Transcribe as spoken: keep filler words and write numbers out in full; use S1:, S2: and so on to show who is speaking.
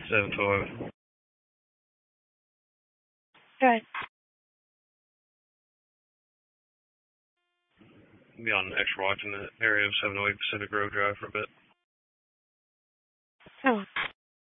S1: seven five.
S2: Right.
S1: Be on X-Watch in the area of seven oh eight Pacific Road Drive for a bit.
S2: Oh.